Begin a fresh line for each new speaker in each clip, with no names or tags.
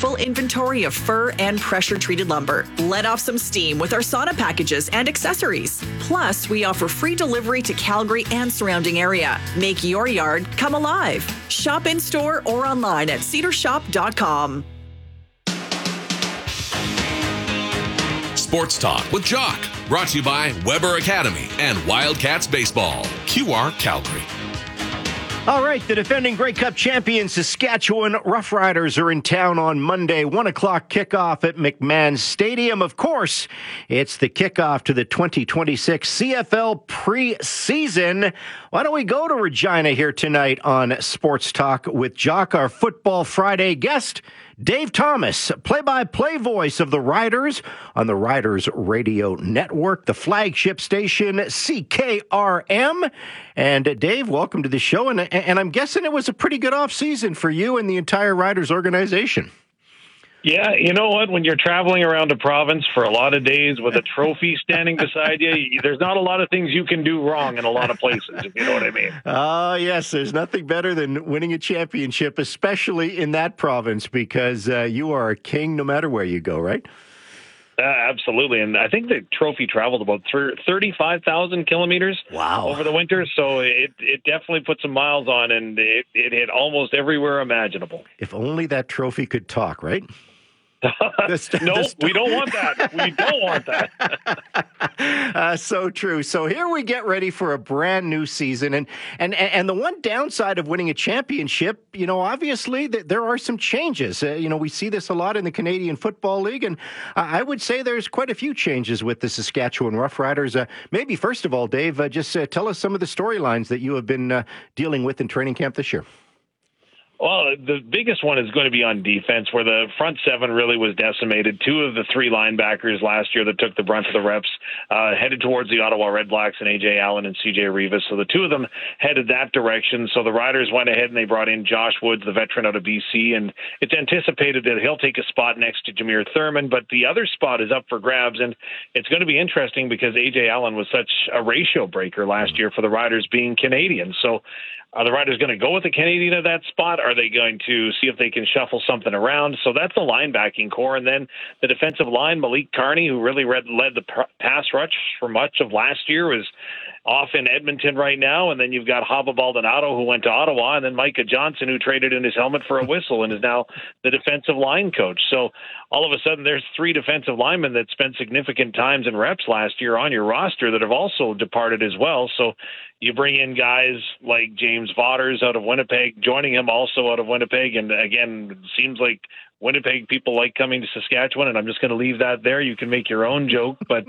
full inventory of fir and pressure-treated lumber. Let off some steam with our sauna packages and accessories. Plus, we offer free delivery to Calgary and surrounding area. Make your yard come alive. Shop in-store or online at cedarshop.com.
Sports Talk with Jock, brought to you by Weber Academy and Wildcats Baseball, QR Calgary.
All right, the defending Grey Cup champion Saskatchewan Roughriders are in town on Monday. 1 o'clock kickoff at McMahon Stadium. Of course, it's the kickoff to the 2026 CFL preseason. Why don't we go to Regina here tonight on Sports Talk with Jock, our Football Friday guest, Dave Thomas, play-by-play voice of the Riders on the Riders Radio Network, the flagship station CKRM. And Dave, welcome to the show. And I'm guessing it was a pretty good off-season for you and the entire Riders organization.
Yeah, you know what? When you're traveling around a province for a lot of days with a trophy standing beside you, there's not a lot of things you can do wrong in a lot of places, if you know what I mean.
Oh, yes. There's nothing better than winning a championship, especially in that province, because you are a king no matter where you go, right?
Absolutely. And I think the trophy traveled about 35,000 kilometers over the winter. So it definitely put some miles on, and it hit almost everywhere imaginable.
If only that trophy could talk, right?
No, we don't want that. We don't want that.
So true. So here we get ready for a brand new season. And the one downside of winning a championship, obviously there are some changes. We see this a lot in the Canadian Football League. And I would say there's quite a few changes with the Saskatchewan Roughriders. Maybe first of all, Dave, just tell us some of the storylines that you have been dealing with in training camp this year.
Well, the biggest one is going to be on defense, where the front seven really was decimated. Two of the three linebackers last year that took the brunt of the reps headed towards the Ottawa Redblacks, and A.J. Allen and C.J. Rivas. So the two of them headed that direction. So the Riders went ahead and they brought in Josh Woods, the veteran out of BC, and it's anticipated that he'll take a spot next to Jameer Thurman, but the other spot is up for grabs, and it's going to be interesting because A.J. Allen was such a ratio breaker last year for the Riders being Canadian. So are the Riders going to go with the Canadian at that spot? Are they going to see if they can shuffle something around? So that's the linebacking core. And then the defensive line, Malik Carney, who really led the pass rush for much of last year, was off in Edmonton right now. And then you've got Hava Baldonado, who went to Ottawa, and then Micah Johnson, who traded in his helmet for a whistle and is now the defensive line coach. So all of a sudden there's three defensive linemen that spent significant times and reps last year on your roster that have also departed as well. So you bring in guys like James Vaughters out of Winnipeg, joining him also out of Winnipeg. And again, it seems like Winnipeg people like coming to Saskatchewan, and I'm just going to leave that there. You can make your own joke, but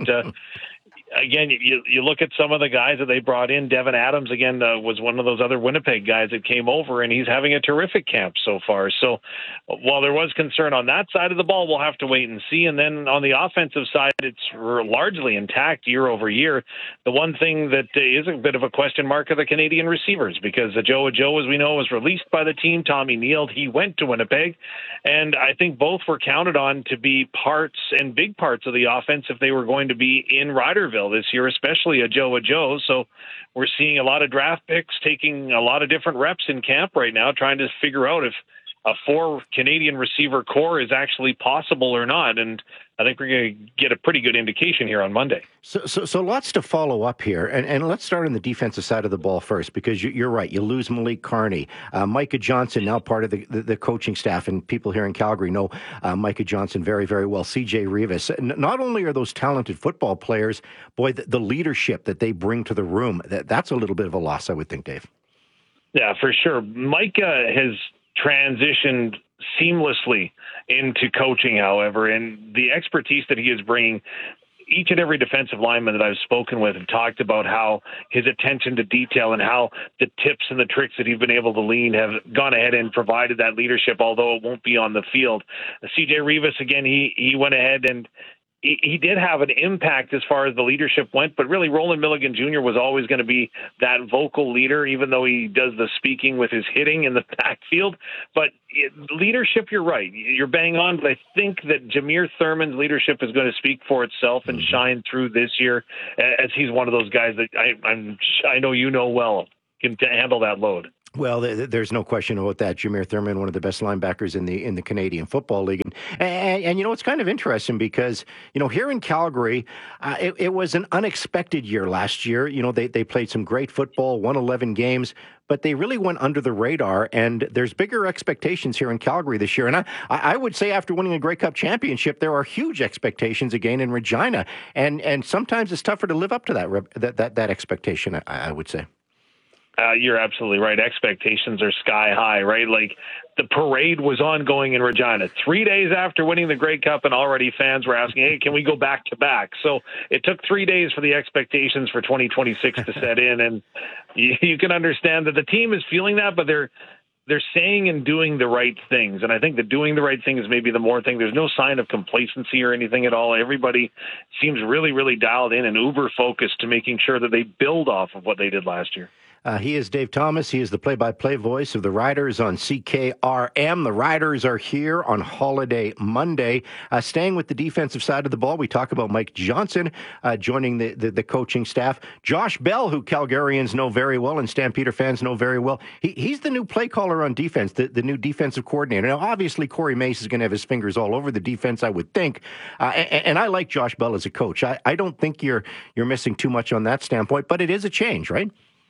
again, you look at some of the guys that they brought in. Devin Adams, again, was one of those other Winnipeg guys that came over, and he's having a terrific camp so far. So while there was concern on that side of the ball, we'll have to wait and see. And then on the offensive side, it's largely intact year over year. The one thing that is a bit of a question mark are the Canadian receivers, because Joe Ajo, as we know, was released by the team. Tommy Neal, he went to Winnipeg, and I think both were counted on to be parts and big parts of the offense if they were going to be in Riderville this year, especially Ajo. So we're seeing a lot of draft picks taking a lot of different reps in camp right now, trying to figure out if a 4 Canadian receiver core is actually possible or not. And I think we're going to get a pretty good indication here on Monday.
So lots to follow up here. And let's start on the defensive side of the ball first, because you're right. You lose Malik Carney. Micah Johnson, now part of the coaching staff, and people here in Calgary know Micah Johnson very, very well. C.J. Rivas. Not only are those talented football players, boy, the leadership that they bring to the room, that's a little bit of a loss, I would think, Dave.
Yeah, for sure. Micah has transitioned seamlessly into coaching, however, and the expertise that he is bringing. Each and every defensive lineman that I've spoken with have talked about how his attention to detail and how the tips and the tricks that he's been able to lean have gone ahead and provided that leadership, although it won't be on the field. C.J. Rivas, again, he went ahead and he did have an impact as far as the leadership went, but really Roland Milligan Jr. was always going to be that vocal leader, even though he does the speaking with his hitting in the backfield. But leadership, you're right. You're bang on, but I think that Jameer Thurman's leadership is going to speak for itself and shine through this year, as he's one of those guys that I know you know well can handle that load.
Well, there's no question about that. Jameer Thurman, one of the best linebackers in the Canadian Football League, and you know it's kind of interesting because here in Calgary, it was an unexpected year last year. They played some great football, won 11 games, but they really went under the radar. And there's bigger expectations here in Calgary this year. And I would say after winning a Grey Cup championship, there are huge expectations again in Regina, and sometimes it's tougher to live up to that expectation. I would say.
You're absolutely right. Expectations are sky high, right? Like the parade was ongoing in Regina 3 days after winning the Grey Cup, and already fans were asking, hey, can we go back to back? So it took 3 days for the expectations for 2026 to set in. And you can understand that the team is feeling that, but they're saying and doing the right things. And I think that doing the right thing is maybe the more thing. There's no sign of complacency or anything at all. Everybody seems really, really dialed in and uber focused to making sure that they build off of what they did last year.
He is Dave Thomas. He is the play-by-play voice of the Riders on CKRM. The Riders are here on Holiday Monday. Staying with the defensive side of the ball, we talk about Mike Johnson joining the coaching staff. Josh Bell, who Calgarians know very well and Stampeder fans know very well, he's the new play caller on defense, the new defensive coordinator. Now, obviously, Corey Mace is going to have his fingers all over the defense, I would think. And I like Josh Bell as a coach. I don't think you're missing too much on that standpoint, but it is a change, right?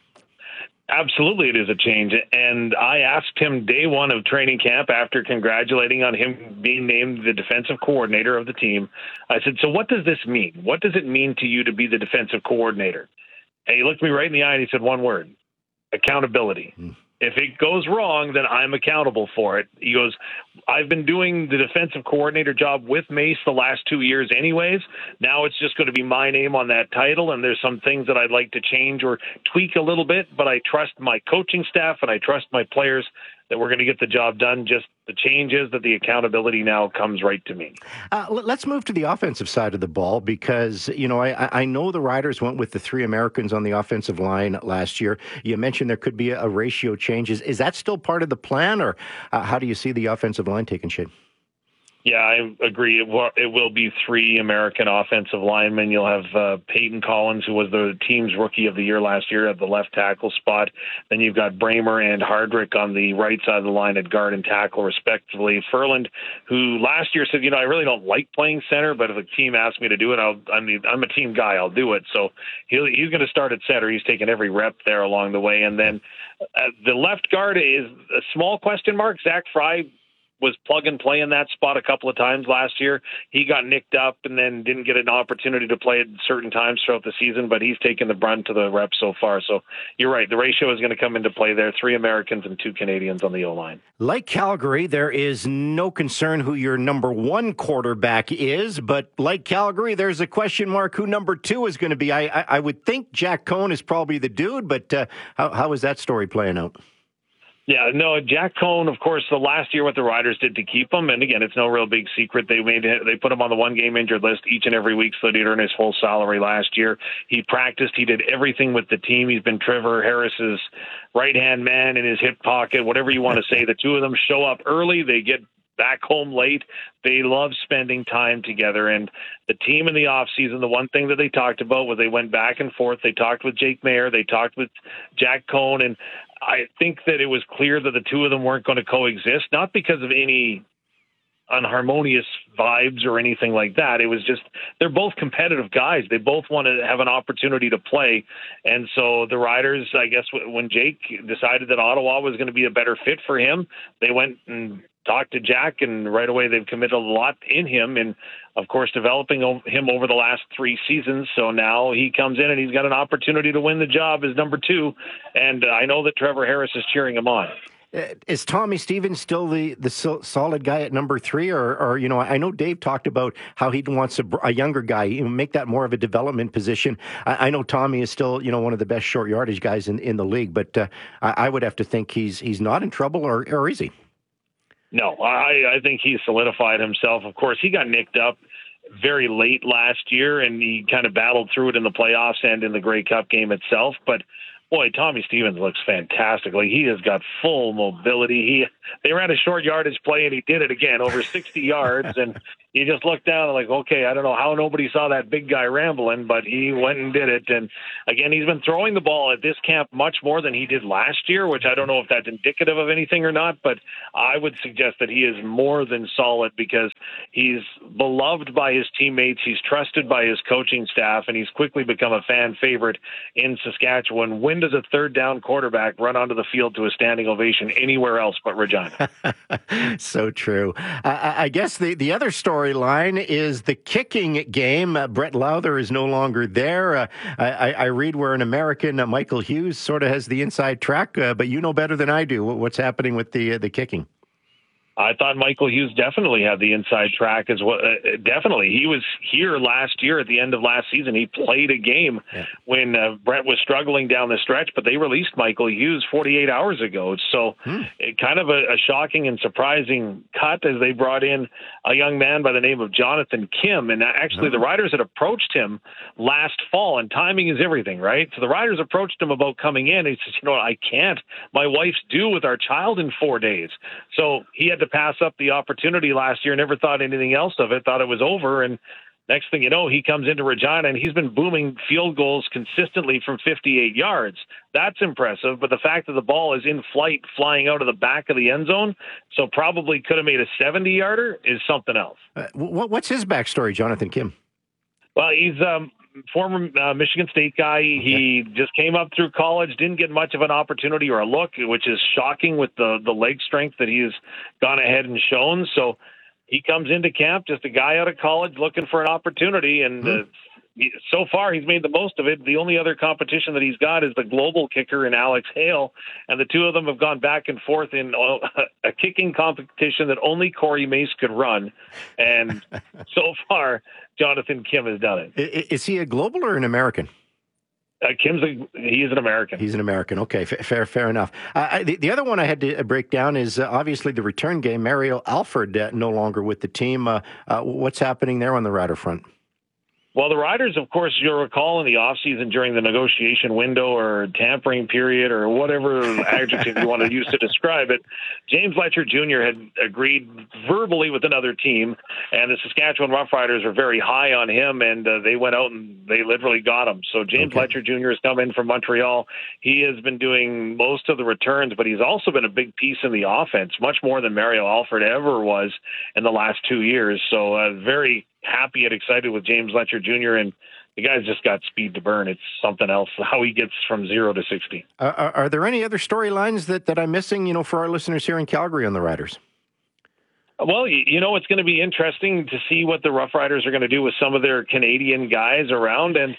Absolutely, it is a change. And I asked him day one of training camp after congratulating on him being named the defensive coordinator of the team. I said, so what does this mean? What does it mean to you to be the defensive coordinator? And he looked me right in the eye and he said one word: accountability. If it goes wrong, then I'm accountable for it. He goes, I've been doing the defensive coordinator job with Mace the last 2 years anyways. Now it's just going to be my name on that title, and there's some things that I'd like to change or tweak a little bit, but I trust my coaching staff and I trust my players that we're going to get the job done. Just the change is that the accountability now comes right to me.
Let's move to the offensive side of the ball because, I know the Riders went with the 3 Americans on the offensive line last year. You mentioned there could be a ratio change. Is that still part of the plan, or how do you see the offensive line taking shape?
Yeah, I agree. It will be 3 American offensive linemen. You'll have Peyton Collins, who was the team's rookie of the year last year at the left tackle spot. Then you've got Bramer and Hardrick on the right side of the line at guard and tackle, respectively. Furland, who last year said, I really don't like playing center, but if a team asks me to do it, I'm a team guy. I'll do it. So he's going to start at center. He's taken every rep there along the way. And then the left guard is a small question mark. Zach Fry was plug and play in that spot a couple of times last year. He got nicked up and then didn't get an opportunity to play at certain times throughout the season, but he's taken the brunt of the reps so far. So you're right. The ratio is going to come into play there. 3 Americans and 2 Canadians on the O-line.
Like Calgary, there is no concern who your number 1 quarterback is, but like Calgary, there's a question mark who number 2 is going to be. I would think Jack Cohn is probably the dude, but how is that story playing out?
Yeah, no, Jack Cohn, of course, the last year what the Riders did to keep him, and again, it's no real big secret. They put him on the 1-game injured list each and every week so that he'd earn his full salary last year. He practiced. He did everything with the team. He's been Trevor Harris's right-hand man in his hip pocket, whatever you want to say. The two of them show up early. They get back home late. They love spending time together. And the team in the offseason, the one thing that they talked about was they went back and forth. They talked with Jake Mayer. They talked with Jack Cohn. And I think that it was clear that the two of them weren't going to coexist, not because of any unharmonious vibes or anything like that. It was just, they're both competitive guys. They both want to have an opportunity to play. And so the Riders, I guess, when Jake decided that Ottawa was going to be a better fit for him, they went and talked to Jack, and right away they've committed a lot in him, and of course developing him over the last 3 seasons. So now he comes in and he's got an opportunity to win the job as number 2, and I know that Trevor Harris is cheering him on.
Is Tommy Stevens still the solid guy at number 3, or I know Dave talked about how he wants a younger guy, make that more of a development position. I know Tommy is still one of the best short yardage guys in the league, but I would have to think he's not in trouble, or is he?
No, I think he's solidified himself. Of course, he got nicked up very late last year, and he kind of battled through it in the playoffs and in the Grey Cup game itself. But Boy, Tommy Stevens looks fantastic. Like, he has got full mobility. They ran a short yardage play, and he did it again, over 60 yards. And you just look down and like, okay, I don't know how nobody saw that big guy rambling, but he went and did it. And again, he's been throwing the ball at this camp much more than he did last year, which I don't know if that's indicative of anything or not, but I would suggest that he is more than solid because he's beloved by his teammates, he's trusted by his coaching staff, and he's quickly become a fan favorite in Saskatchewan. When does a third down quarterback run onto the field to a standing ovation anywhere else but Regina?
So true. I guess the other storyline is the kicking game. Brett Lowther is no longer there. I read where an American, Michael Hughes, sort of has the inside track, but you know better than I do what's happening with the kicking.
I thought Michael Hughes definitely had the inside track as well. Definitely. He was here last year at the end of last season. He played a game when Brett was struggling down the stretch, but they released Michael Hughes 48 hours ago. So it kind of a shocking and surprising cut as they brought in a young man by the name of Jonathan Kim. And actually the Riders had approached him last fall, and timing is everything, right? So the Riders approached him about coming in. He says, I can't. My wife's due with our child in 4 days. So he had to pass up the opportunity last year, never thought anything else of it, thought it was over. And next thing you know, he comes into Regina and he's been booming field goals consistently from 58 yards. That's impressive. But the fact that the ball is in flight, flying out of the back of the end zone, so probably could have made a 70-yarder, is something else.
What's his backstory, Jonathan Kim?
Well, he's former Michigan State guy. He just came up through college, didn't get much of an opportunity or a look, which is shocking with the leg strength that he's gone ahead and shown. So he comes into camp, just a guy out of college looking for an opportunity, and so far he's made the most of it. The only other competition that he's got is the global kicker in Alex Hale, and the two of them have gone back and forth in a kicking competition that only Corey Mace could run, and so far Jonathan Kim has done it.
Is he a global or an American?
He is an American.
He's an American. Okay, fair enough. The other one I had to break down is obviously the return game. Mario Alford no longer with the team. What's happening there on the Rider front?
Well, the Riders, of course, you'll recall in the offseason during the negotiation window or tampering period or whatever adjective you want to use to describe it, James Letcher Jr. had agreed verbally with another team, and the Saskatchewan Roughriders are very high on him, and they went out and they literally got him. So James Letcher Jr. has come in from Montreal. He has been doing most of the returns, but he's also been a big piece in the offense, much more than Mario Alford ever was in the last 2 years. So very happy and excited with James Letcher Jr., and the guy's just got speed to burn. It's something else how he gets from 0 to 60.
Are there any other storylines that I'm missing, for our listeners here in Calgary on the Riders?
Well, it's going to be interesting to see what the Rough Riders are going to do with some of their Canadian guys around. And,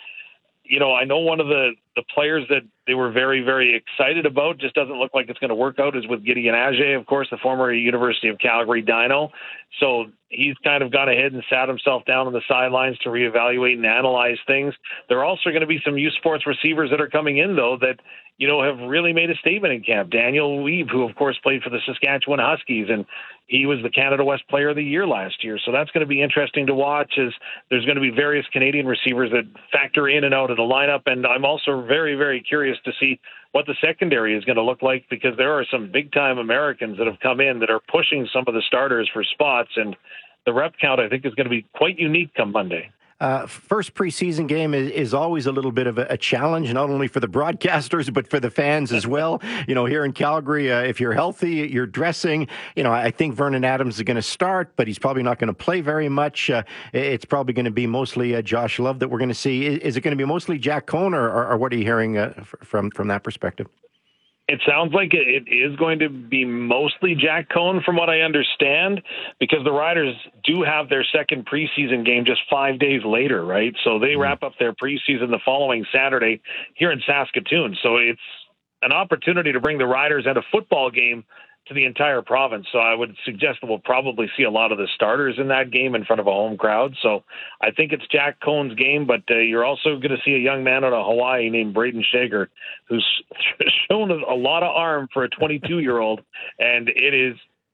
I know one of the players that they were very, very excited about, just doesn't look like it's going to work out, is with Gideon Adjei, of course, the former University of Calgary Dino. So he's kind of gone ahead and sat himself down on the sidelines to reevaluate and analyze things. There are also going to be some youth sports receivers that are coming in, though, that have really made a statement in camp. Daniel Weeb, who, of course, played for the Saskatchewan Huskies, and he was the Canada West Player of the Year last year. So that's going to be interesting to watch, as there's going to be various Canadian receivers that factor in and out of the lineup. And I'm also very, very curious to see what the secondary is going to look like, because there are some big-time Americans that have come in that are pushing some of the starters for spots, and the rep count, I think, is going to be quite unique come Monday.
First preseason game is always a little bit of a challenge, not only for the broadcasters, but for the fans as well. Here in Calgary, if you're healthy, you're dressing. I think Vernon Adams is going to start, but he's probably not going to play very much. It's probably going to be mostly Josh Love that we're going to see. Is it going to be mostly Jack Cohn, or what are you hearing from that perspective?
It sounds like it is going to be mostly Jack Cohn, from what I understand, because the Riders do have their second preseason game just 5 days later, right? So they wrap up their preseason the following Saturday here in Saskatoon. So it's an opportunity to bring the Riders and a football game to the entire province. So I would suggest that we'll probably see a lot of the starters in that game in front of a home crowd. So I think it's Jack Cohn's game, but you're also going to see a young man out of Hawaii named Braden Shager, who's shown a lot of arm for a 22-year-old, and it is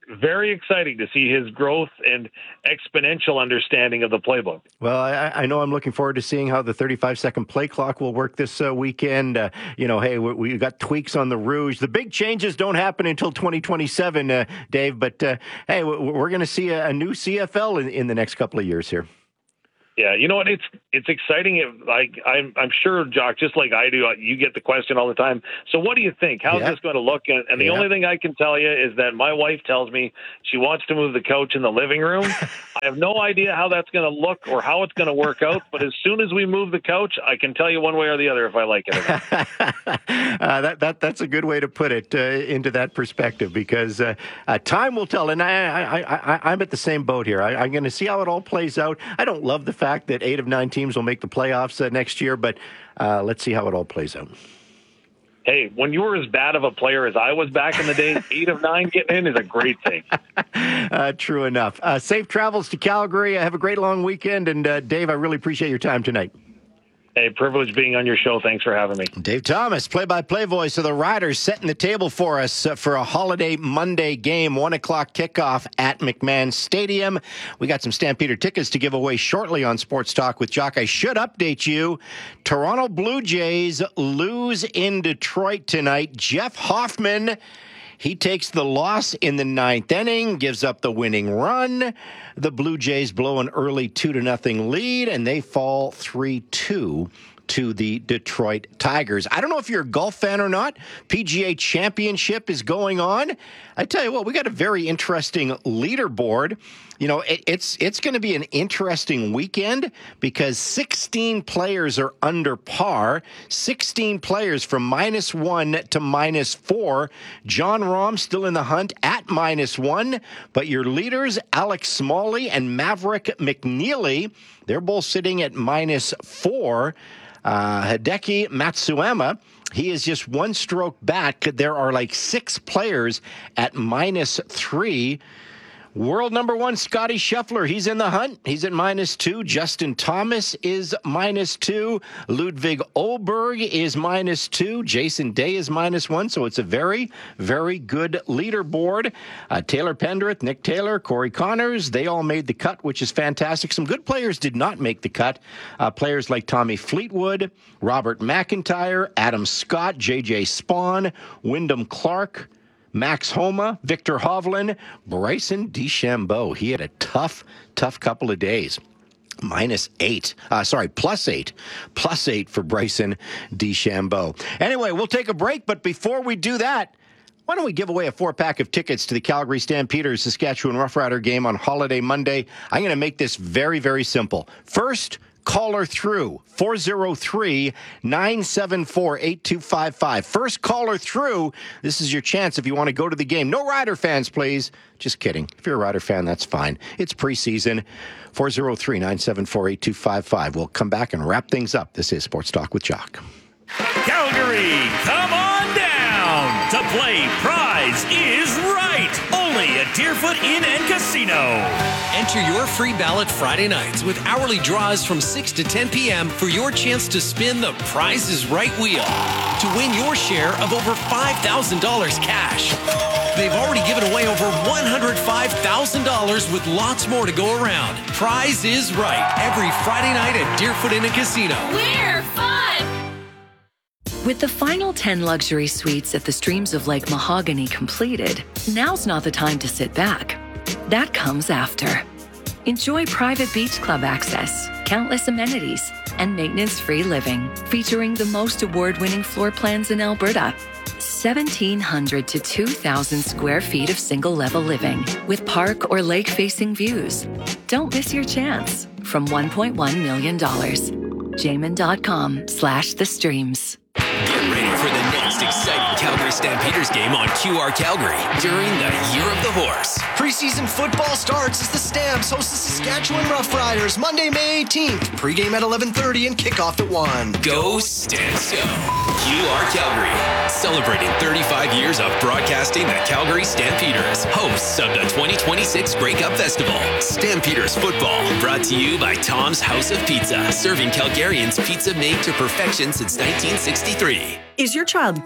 very exciting to see his growth and exponential understanding of the playbook.
Well, I know I'm looking forward to seeing how the 35-second play clock will work this weekend. Hey, we got tweaks on the Rouge. The big changes don't happen until 2027, Dave. But, hey, we're going to see a new CFL in the next couple of years here.
Yeah, you know what? It's exciting. I'm sure, Jock, just like I do, you get the question all the time. So what do you think? How's this going to look? And the only thing I can tell you is that my wife tells me she wants to move the couch in the living room. I have no idea how that's going to look or how it's going to work out. But as soon as we move the couch, I can tell you one way or the other if I like it or not.
That's a good way to put it into that perspective, because time will tell. And I'm at the same boat here. I'm going to see how it all plays out. I don't love the fact that 8 of 9 teams will make the playoffs next year, but let's see how it all plays out.
Hey, when you were as bad of a player as I was back in the day, 8 of 9 getting in is a great thing.
True enough. Safe travels to Calgary. Have a great long weekend. And Dave, I really appreciate your time tonight.
Hey, privilege being on your show. Thanks for having me.
Dave Thomas, play-by-play voice of the Riders, setting the table for us for a holiday Monday game, 1 o'clock kickoff at McMahon Stadium. We got some Stampeder tickets to give away shortly on Sports Talk with Jock. I should update you. Toronto Blue Jays lose in Detroit tonight. Jeff Hoffman, he takes the loss in the 9th inning, gives up the winning run. The Blue Jays blow an early 2-0 lead, and they fall 3-2 to the Detroit Tigers. I don't know if you're a golf fan or not. PGA Championship is going on. I tell you what, we got a very interesting leaderboard. You know, it's going to be an interesting weekend because 16 players are under par, 16 players from -1 to -4. John Rahm still in the hunt at -1, but your leaders, Alex Smalley and Maverick McNeely, they're both sitting at -4. Hideki Matsuyama, he is just one stroke back. There are like 6 players at -3. World number 1, Scotty Scheffler, he's in the hunt. He's at -2. Justin Thomas is -2. Ludwig Åberg is -2. Jason Day is -1. So it's a very, very good leaderboard. Taylor Pendrith, Nick Taylor, Corey Connors, they all made the cut, which is fantastic. Some good players did not make the cut. Players like Tommy Fleetwood, Robert McIntyre, Adam Scott, J.J. Spawn, Wyndham Clark, Max Homa, Victor Hovland, Bryson DeChambeau. He had a tough couple of days. -8. +8 for Bryson DeChambeau. Anyway, we'll take a break, but before we do that, why don't we give away a 4-pack of tickets to the Calgary Stampeders Saskatchewan Roughrider game on Holiday Monday? I'm going to make this very, very simple. First, caller through, 403-974-8255. First caller through, this is your chance if you want to go to the game. No Rider fans, please. Just kidding. If you're a Rider fan, that's fine. It's preseason. 403-974-8255. We'll come back and wrap things up. This is Sports Talk with Jock.
Calgary, come on down to play Prize is Right, only at Deerfoot Inn and Casino.
Enter your free ballot Friday nights with hourly draws from 6 to 10 p.m. for your chance to spin the Prize is Right wheel to win your share of over $5,000 cash. They've already given away over $105,000 with lots more to go around. Prize is Right, every Friday night at Deerfoot Inn and Casino.
We're fun! With the final 10 luxury suites at the Streams of Lake Mahogany completed, now's not the time to sit back. That comes after. Enjoy private beach club access, countless amenities, and maintenance-free living, featuring the most award-winning floor plans in Alberta. 1,700 to 2,000 square feet of single-level living with park or lake-facing views. Don't miss your chance. From $1.1 million. Jamin.com/the streams.
Get ready for the next exciting Calgary Stampeders game on QR Calgary during the Year of the Horse.
Preseason football starts as the Stamps host the Saskatchewan Roughriders Monday, May 18th. Pre-game at 11:30 and kickoff at 1.
Go Stamps Go! QR Calgary, celebrating 35 years of broadcasting the Calgary Stampeders, hosts of the 2026 Grey Cup Festival. Stampeders football, brought to you by Tom's House of Pizza, serving Calgarians pizza made to perfection since 1963.
Is your child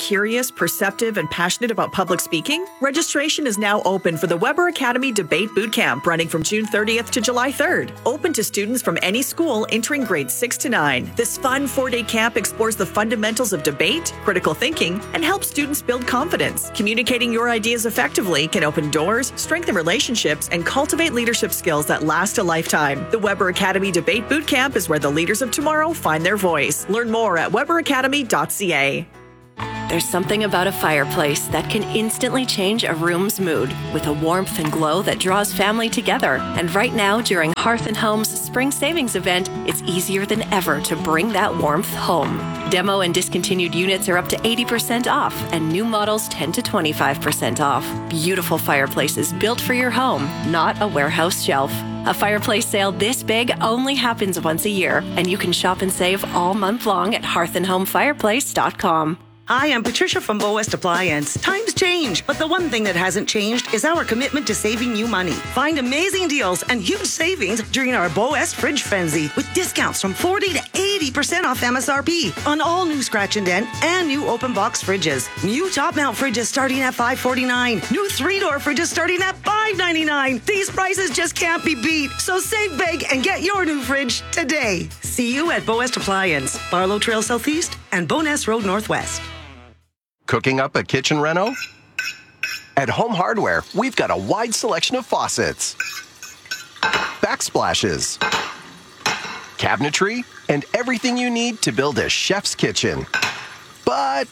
curious, perceptive, and passionate about public speaking? Registration is now open for the Weber Academy Debate Bootcamp running from June 30th to July 3rd. Open to students from any school entering grades 6 to 9. This fun 4-day camp explores the fundamentals of debate, critical thinking, and helps students build confidence. Communicating your ideas effectively can open doors, strengthen relationships, and cultivate leadership skills that last a lifetime. The Weber Academy Debate Bootcamp is where the leaders of tomorrow find their voice. Learn more at weberacademy.ca.
There's something about a fireplace that can instantly change a room's mood with a warmth and glow that draws family together. And right now, during Hearth & Home's Spring Savings event, it's easier than ever to bring that warmth home. Demo and discontinued units are up to 80% off, and new models 10 to 25% off. Beautiful fireplaces built for your home, not a warehouse shelf. A fireplace sale this big only happens once a year, and you can shop and save all month long at hearthandhomefireplace.com.
Hi, I'm Patricia from Bow West Appliance. Times change, but the one thing that hasn't changed is our commitment to saving you money. Find amazing deals and huge savings during our Bow West Fridge Frenzy with discounts from 40 to 80% off MSRP on all new Scratch and Dent and new open box fridges. New top mount fridges starting at $549. New 3-door fridges starting at $599. These prices just can't be beat. So save big and get your new fridge today. See you at Bow West Appliance, Barlow Trail Southeast and Boness Road Northwest.
Cooking up a kitchen reno? At Home Hardware, we've got a wide selection of faucets, backsplashes, cabinetry, and everything you need to build a chef's kitchen. But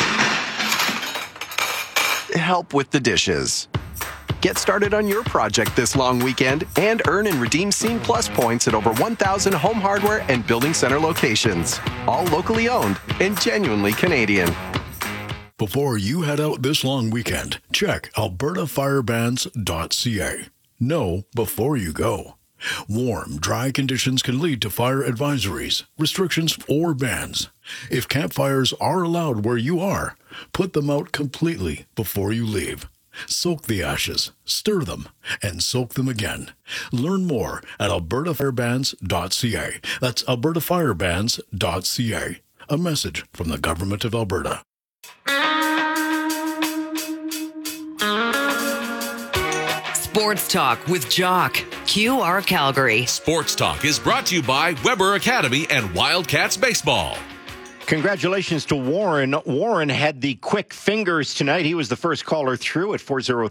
help with the dishes. Get started on your project this long weekend and earn and redeem Scene Plus points at over 1,000 Home Hardware and Building Center locations. All locally owned and genuinely Canadian.
Before you head out this long weekend, check albertafirebands.ca. Know before you go. Warm, dry conditions can lead to fire advisories, restrictions, or bans. If campfires are allowed where you are, put them out completely before you leave. Soak the ashes, stir them, and soak them again. Learn more at albertafirebands.ca. That's albertafirebands.ca. A message from the Government of Alberta.
Sports Talk with Jock, QR Calgary.
Sports Talk is brought to you by Weber Academy and Wildcats Baseball.
Congratulations to Warren. Warren had the quick fingers tonight. He was the first caller through at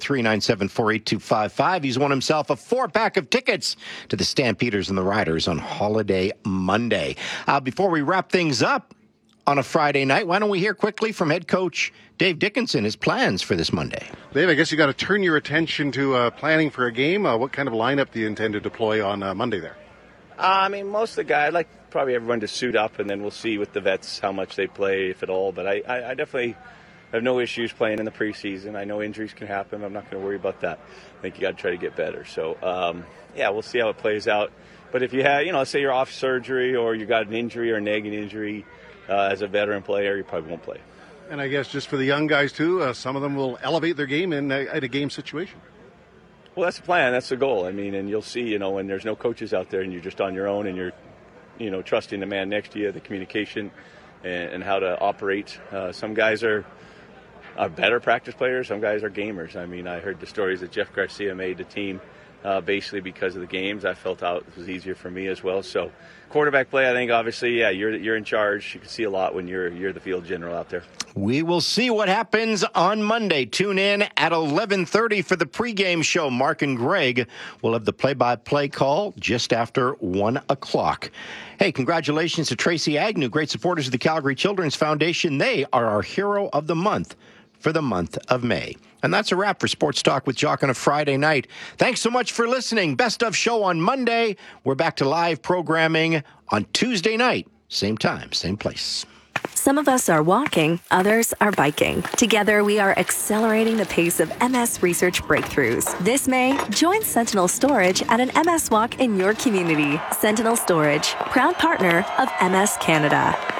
403-974-8255. He's won himself a 4-pack of tickets to the Stampeders and the Riders on Holiday Monday. Before we wrap things up on a Friday night, why don't we hear quickly from head coach Dave Dickinson his plans for this Monday.
Dave, I guess you got to turn your attention to planning for a game. What kind of lineup do you intend to deploy on Monday there?
Most of the guys, I'd like probably everyone to suit up, and then we'll see with the vets how much they play, if at all. But I definitely have no issues playing in the preseason. I know injuries can happen. I'm not going to worry about that. I think you got to try to get better. So, we'll see how it plays out. But if you have, let's say you're off surgery or you got an injury or a nagging injury as a veteran player, you probably won't play.
And I guess just for the young guys, too, some of them will elevate their game at a game situation.
Well, that's the plan. That's the goal. And you'll see, when there's no coaches out there and you're just on your own and you're, trusting the man next to you, the communication and how to operate. Some guys are better practice players. Some guys are gamers. I heard the stories that Jeff Garcia made the team basically because of the games. I felt out it was easier for me as well. So quarterback play, I think, obviously, you're in charge. You can see a lot when you're the field general out there.
We will see what happens on Monday. Tune in at 11:30 for the pregame show. Mark and Greg will have the play-by-play call just after 1 o'clock. Hey, congratulations to Tracy Agnew, great supporters of the Calgary Children's Foundation. They are our hero of the month for the month of May. And that's a wrap for Sports Talk with Jock on a Friday night. Thanks so much for listening. Best of show on Monday. We're back to live programming on Tuesday night. Same time, same place.
Some of us are walking, others are biking. Together, we are accelerating the pace of MS research breakthroughs. This May, join Sentinel Storage at an MS walk in your community. Sentinel Storage, proud partner of MS Canada.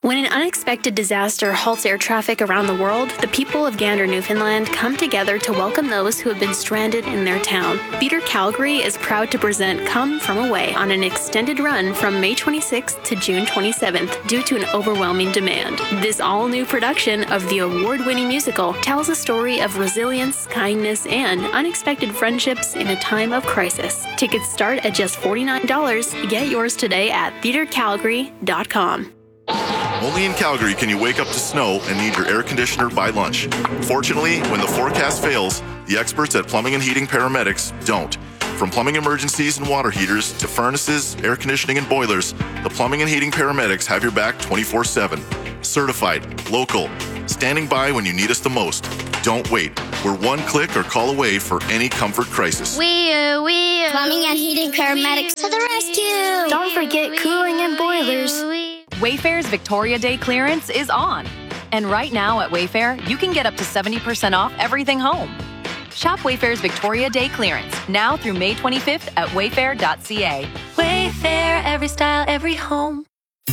When an unexpected disaster halts air traffic around the world, the people of Gander, Newfoundland come together to welcome those who have been stranded in their town. Theatre Calgary is proud to present Come From Away on an extended run from May 26th to June 27th due to an overwhelming demand. This all-new production of the award-winning musical tells a story of resilience, kindness, and unexpected friendships in a time of crisis. Tickets start at just $49. Get yours today at theatrecalgary.com.
Only in Calgary can you wake up to snow and need your air conditioner by lunch. Fortunately, when the forecast fails, the experts at Plumbing and Heating Paramedics don't. From plumbing emergencies and water heaters to furnaces, air conditioning, and boilers, the Plumbing and Heating Paramedics have your back 24/7. Certified, local, standing by when you need us the most. Don't wait. We're one click or call away for any comfort crisis.
We Plumbing and Heating Paramedics to the rescue.
Don't forget cooling and boilers.
Wayfair's Victoria Day clearance is on. And right now at Wayfair, you can get up to 70% off everything home. Shop Wayfair's Victoria Day clearance now through May 25th at wayfair.ca.
Wayfair, every style, every home.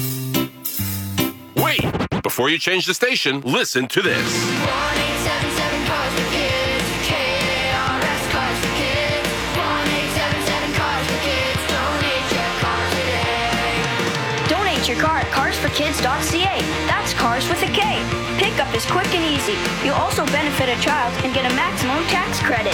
Wait! Before you change the station, listen to this.
1877 Cars for Kids. KARS Cars for Kids. 1877 Cars for Kids. Donate your car today.
Donate your car at carsforkids.ca. That's cars with a K. Pickup is quick and easy. You'll also benefit a child and get a maximum tax credit.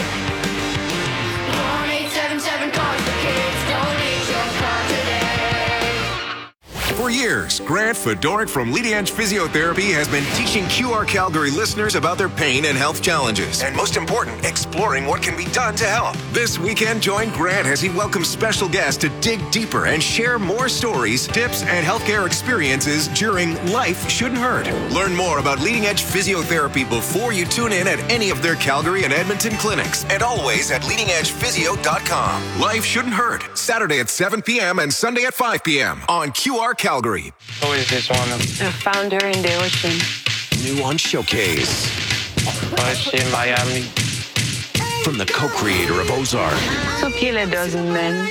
1877 Cars for Kids. Donate your car today.
For years, Grant Fedoruk from Leading Edge Physiotherapy has been teaching QR Calgary listeners about their pain and health challenges. And most important, exploring what can be done to help. This weekend, join Grant as he welcomes special guests to dig deeper and share more stories, tips, and healthcare experiences during Life Shouldn't Hurt. Learn more about Leading Edge Physiotherapy before you tune in at any of their Calgary and Edmonton clinics. And always at leadingedgephysio.com. Life Shouldn't Hurt. Saturday at 7 p.m. and Sunday at 5 p.m. on QR Calgary.
Who is this one?
A founder in the ocean.
New on Showcase.
What's in Miami?
From the co-creator of Ozark.
So kill a dozen men.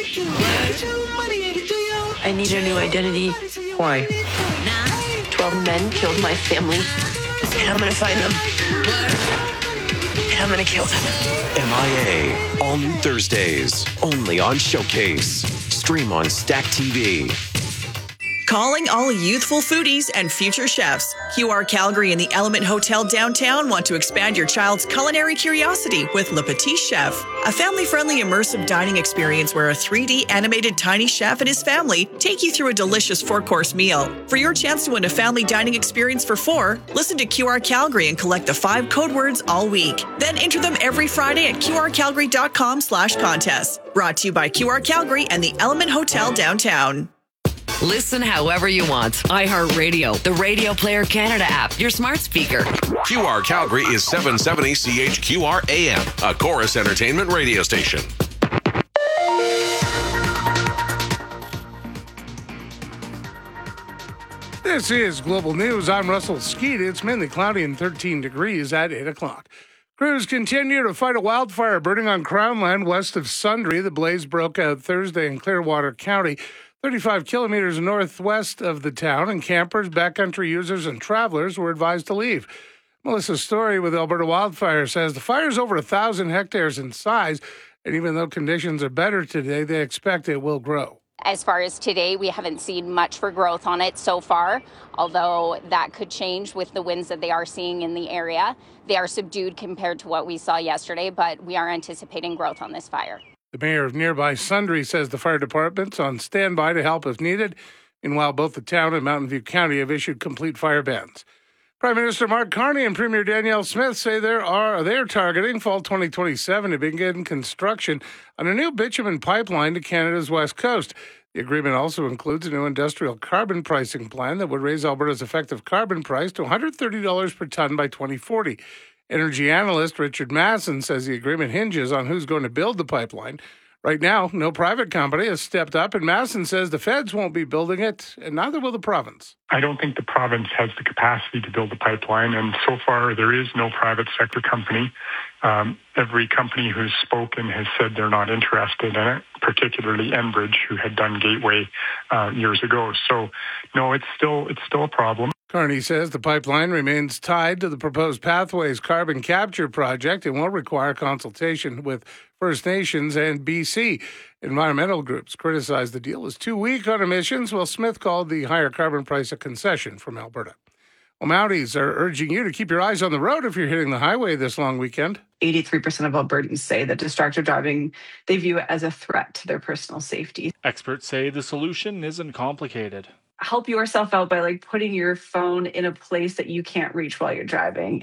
I need a new identity.
Why?
12 men killed my family. And I'm gonna find them. And I'm gonna kill them.
MIA. All new Thursdays. Only on Showcase. Stream on Stack TV.
Calling all youthful foodies and future chefs. QR Calgary and the Element Hotel downtown want to expand your child's culinary curiosity with Le Petit Chef, a family-friendly immersive dining experience where a 3D animated tiny chef and his family take you through a delicious 4-course meal. For your chance to win a family dining experience for 4, listen to QR Calgary and collect the 5 code words all week. Then enter them every Friday at qrcalgary.com/contest. Brought to you by QR Calgary and the Element Hotel downtown.
Listen however you want. iHeartRadio, the Radio Player Canada app, your smart speaker.
QR Calgary is 770 CHQR AM, a Chorus Entertainment radio station.
This is Global News. I'm Russell Skeet. It's mainly cloudy and 13 degrees at 8 o'clock. Crews continue to fight a wildfire burning on Crown land west of Sundre. The blaze broke out Thursday in Clearwater County, 35 kilometers northwest of the town, and campers, backcountry users, and travelers were advised to leave. Melissa Story with Alberta Wildfire says the fire is over 1,000 hectares in size, and even though conditions are better today, they expect it will grow.
As far as today, we haven't seen much for growth on it so far, although that could change with the winds that they are seeing in the area. They are subdued compared to what we saw yesterday, but we are anticipating growth on this fire.
The mayor of nearby Sundre says the fire department's on standby to help if needed. Meanwhile, both the town and Mountain View County have issued complete fire bans. Prime Minister Mark Carney and Premier Danielle Smith say they're targeting fall 2027 to begin construction on a new bitumen pipeline to Canada's west coast. The agreement also includes a new industrial carbon pricing plan that would raise Alberta's effective carbon price to $130 per ton by 2040. Energy analyst Richard Masson says the agreement hinges on who's going to build the pipeline. Right now, no private company has stepped up, and Masson says the feds won't be building it, and neither will the province.
I don't think the province has the capacity to build a pipeline, and so far there is no private sector company. Every company who's spoken has said they're not interested in it, particularly Enbridge, who had done Gateway years ago. So, no, it's still a problem.
Carney says the pipeline remains tied to the proposed Pathways carbon capture project and will require consultation with First Nations and BC. Environmental groups criticized the deal as too weak on emissions, while Smith called the higher carbon price a concession from Alberta. Well, Mounties are urging you to keep your eyes on the road if you're hitting the highway this long weekend.
83% of Albertans say that distracted driving, they view it as a threat to their personal safety.
Experts say the solution isn't complicated.
Help yourself out by putting your phone in a place that you can't reach while you're driving.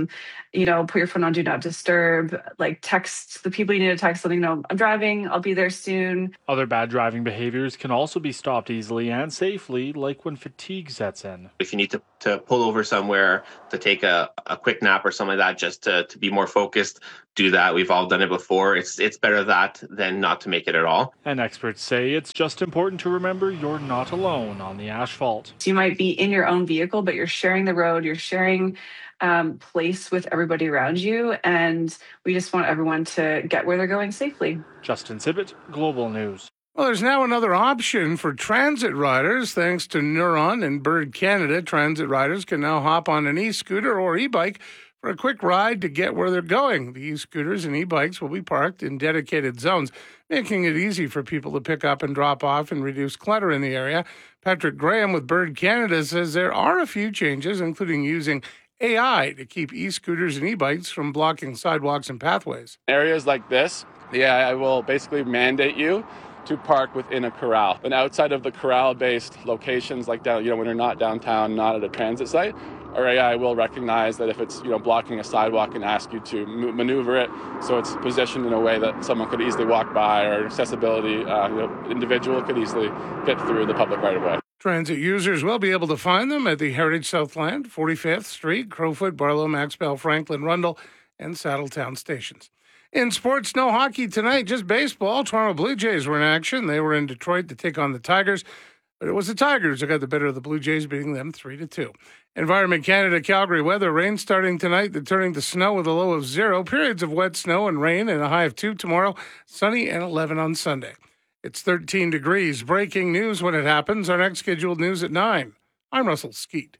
Put your phone on Do Not Disturb, text the people you need to text, letting them know, I'm driving, I'll be there soon.
Other bad driving behaviors can also be stopped easily and safely, like when fatigue sets in.
If you need to pull over somewhere to take a quick nap or something like that, just to be more focused, do that. We've all done it before. It's better that than not to make it at all.
And experts say it's just important to remember you're not alone on the asphalt.
So you might be in your own vehicle, but you're sharing the road, you're sharing place with everybody around you, and we just want everyone to get where they're going safely.
Justin Sibbett, Global News.
Well, there's now another option for transit riders. Thanks to Neuron and Bird Canada, transit riders can now hop on an e-scooter or e-bike for a quick ride to get where they're going. The e-scooters and e-bikes will be parked in dedicated zones, making it easy for people to pick up and drop off and reduce clutter in the area. Patrick Graham with Bird Canada says there are a few changes, including using AI to keep e-scooters and e-bikes from blocking sidewalks and pathways.
Areas like this, the AI will basically mandate you to park within a corral. And outside of the corral-based locations, like down, when you're not downtown, not at a transit site, our AI will recognize that if it's blocking a sidewalk and ask you to maneuver it so it's positioned in a way that someone could easily walk by, or accessibility, individual could easily fit through the public right-of-way.
Transit users will be able to find them at the Heritage Southland, 45th Street, Crowfoot, Barlow, Maxwell, Franklin, Rundle, and Saddletown stations. In sports, no hockey tonight, just baseball. Toronto Blue Jays were in action. They were in Detroit to take on the Tigers, but it was the Tigers that got the better of the Blue Jays, beating them 3-2. Environment Canada, Calgary weather. Rain starting tonight, then turning to snow with a low of 0. Periods of wet snow and rain and a high of 2 tomorrow. Sunny and 11 on Sunday. It's 13 degrees. Breaking news when it happens. Our next scheduled news at 9. I'm Russell Skeet.